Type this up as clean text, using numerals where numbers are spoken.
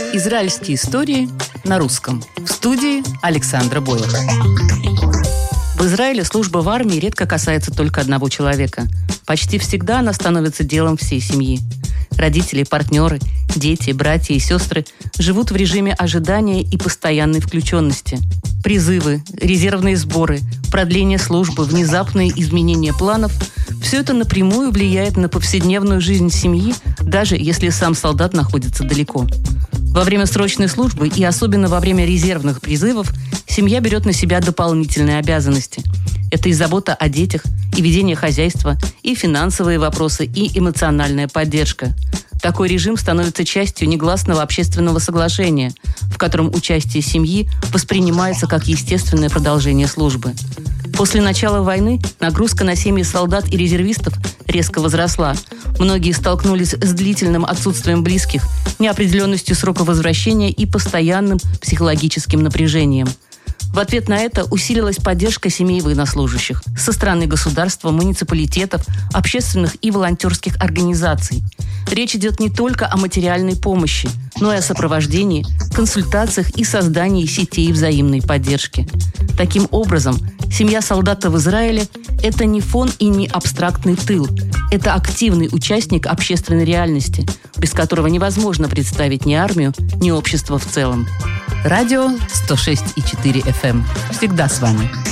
Израильские истории на русском. В студии Александра Бойлер. В Израиле служба в армии редко касается только одного человека. Почти всегда она становится делом всей семьи. Родители, партнеры, дети, братья и сестры живут в режиме ожидания и постоянной включенности. Призывы, резервные сборы, продление службы, внезапные изменения планов – все это напрямую влияет на повседневную жизнь семьи, даже если сам солдат находится далеко. Во время срочной службы и особенно во время резервных призывов семья берет на себя дополнительные обязанности. Это и забота о детях, и ведение хозяйства, и финансовые вопросы, и эмоциональная поддержка. Такой режим становится частью негласного общественного соглашения, в котором участие семьи воспринимается как естественное продолжение службы. После начала войны нагрузка на семьи солдат и резервистов резко возросла. Многие столкнулись с длительным отсутствием близких, неопределенностью срока возвращения и постоянным психологическим напряжением. В ответ на это усилилась поддержка семей военнослужащих со стороны государства, муниципалитетов, общественных и волонтерских организаций. Речь идет не только о материальной помощи, но и о сопровождении, консультациях и создании сетей взаимной поддержки. Таким образом, семья солдата в Израиле – это не фон и не абстрактный тыл. Это активный участник общественной реальности, без которого невозможно представить ни армию, ни общество в целом. Радио 106,4 FM. Всегда с вами.